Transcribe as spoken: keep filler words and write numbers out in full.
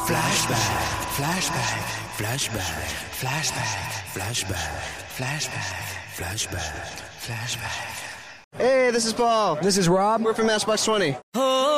Flashback, flashback, flashback, flashback, flashback, flashback, flashback, flashback. Hey, this is Paul. This is Rob. We're from Matchbox twenty.